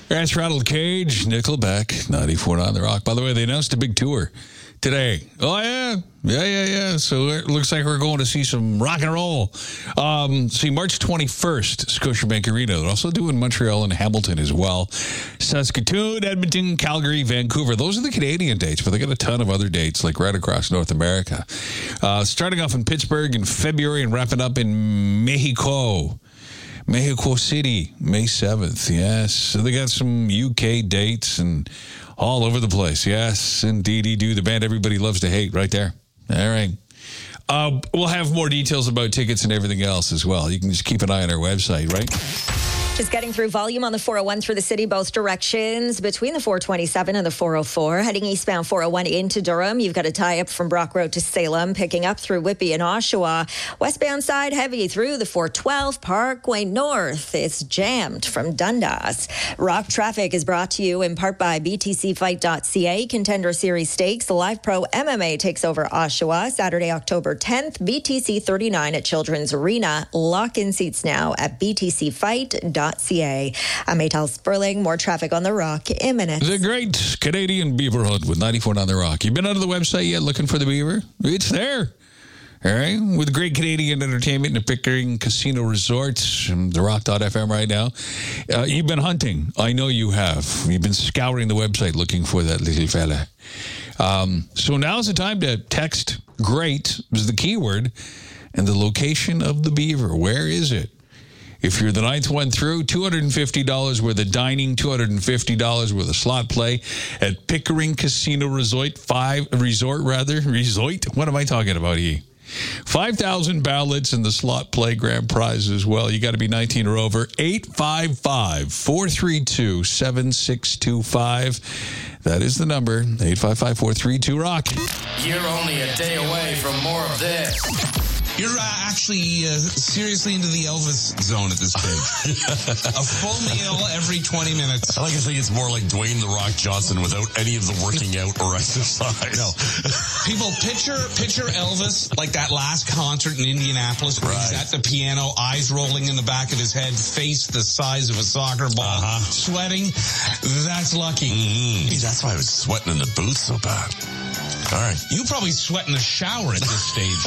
That's Rattled Cage, Nickelback, 94.9 The Rock. By the way, they announced a big tour today. Oh, yeah. Yeah. So it looks like we're going to see some rock and roll. See, March 21st, Scotiabank Arena. They're also doing Montreal and Hamilton as well. Saskatoon, Edmonton, Calgary, Vancouver. Those are the Canadian dates, but they got a ton of other dates, like right across North America. Starting off in Pittsburgh in February and wrapping up in Mexico City, May 7th. Yes. So they got some UK dates and all over the place. Yes, indeedy do. The band everybody loves to hate right there. All right. We'll have more details about tickets and everything else as well. You can just keep an eye on our website, right? Just getting through volume on the 401 through the city, both directions between the 427 and the 404. Heading eastbound 401 into Durham. You've got a tie-up from Brock Road to Salem, picking up through Whitby and Oshawa. Westbound side heavy through the 412 Parkway North. It's jammed from Dundas. Rock traffic is brought to you in part by BTCfight.ca. Contender Series Stakes. The Live Pro MMA takes over Oshawa Saturday, October 10th. BTC 39 at Children's Arena. Lock-in seats now at BTCfight.ca. I'm Maytal Sperling. More traffic on The Rock in minutes. The great Canadian beaver hunt with 94 on The Rock. You been onto the website yet looking for the beaver? It's there. All right. With great Canadian entertainment and Pickering Casino Resorts, TheRock.fm right now. You've been hunting. I know you have. You've been scouring the website looking for that little fella. So now's the time to text GREAT is the keyword and the location of the beaver. Where is it? If you're the ninth one through, $250 worth of dining, $250 worth of slot play at Pickering Casino Resort. What am I talking about here? 5,000 ballots in the slot play grand prize as well. You got to be 19 or over. 855-432-7625. That is the number. 855-432-ROCK. You're only a day away from more of this. You're actually seriously into the Elvis zone at this stage. A full meal every 20 minutes. I like to think it's more like Dwayne The Rock Johnson without any of the working out or exercise. No. People picture Elvis like that last concert in Indianapolis where he's at the piano, eyes rolling in the back of his head, face the size of a soccer ball, sweating. That's lucky. Mm-hmm. That's why I was sweating in the booth so bad. All right. You probably sweat in the shower at this stage.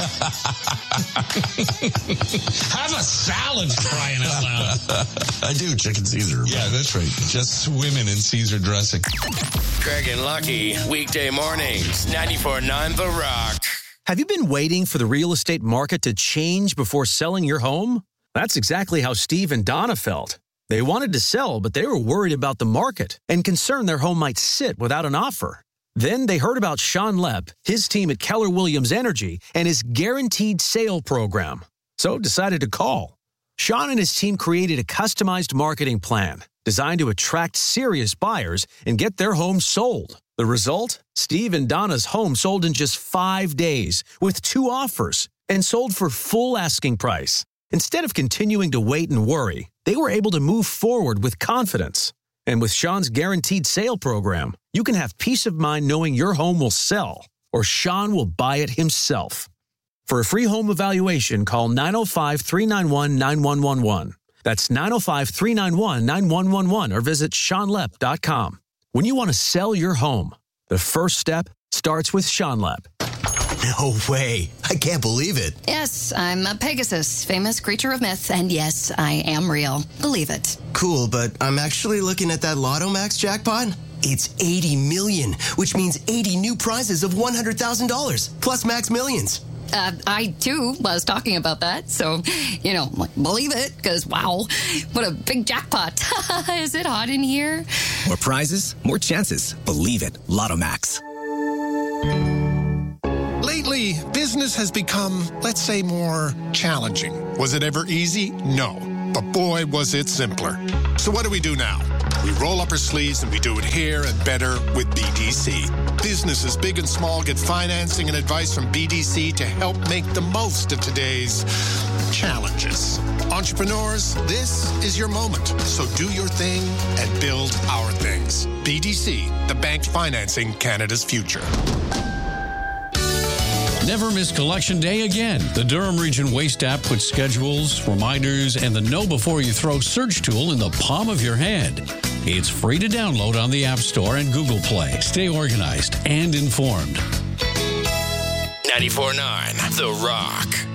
Have a salad, crying out loud. I do, chicken Caesar. Yeah, that's right. Just swimming in Caesar dressing. Greg and Lucky, weekday mornings, 94.9 The Rock. Have you been waiting for the real estate market to change before selling your home? That's exactly how Steve and Donna felt. They wanted to sell, but they were worried about the market and concerned their home might sit without an offer. Then they heard about Sean Lepp, his team at Keller Williams Energy, and his guaranteed sale program. So decided to call. Sean and his team created a customized marketing plan designed to attract serious buyers and get their home sold. The result? Steve and Donna's home sold in just 5 days with 2 offers and sold for full asking price. Instead of continuing to wait and worry, they were able to move forward with confidence. And with Sean's guaranteed sale program, you can have peace of mind knowing your home will sell, or Sean will buy it himself. For a free home evaluation, call 905-391-9111. That's 905-391-9111, or visit SeanLepp.com. When you want to sell your home, the first step starts with Sean Lepp. No way. I can't believe it. Yes, I'm a Pegasus, famous creature of myth, and yes, I am real. Believe it. Cool, but I'm actually looking at that Lotto Max jackpot. It's 80 million, which means 80 new prizes of $100,000, plus Max Millions. I, too, was talking about that, so, believe it, because, wow, what a big jackpot. Is it hot in here? More prizes, more chances. Believe it. Lotto Max. Lately, business has become, let's say, more challenging. Was it ever easy? No. But boy, was it simpler. So what do we do now? We roll up our sleeves and we do it here and better with BDC. Businesses big and small get financing and advice from BDC to help make the most of today's challenges. Entrepreneurs, this is your moment. So do your thing and build our things. BDC, the bank financing Canada's future. Never miss Collection Day again. The Durham Region Waste app puts schedules, reminders, and the Know Before You Throw search tool in the palm of your hand. It's free to download on the App Store and Google Play. Stay organized and informed. 94.9 The Rock.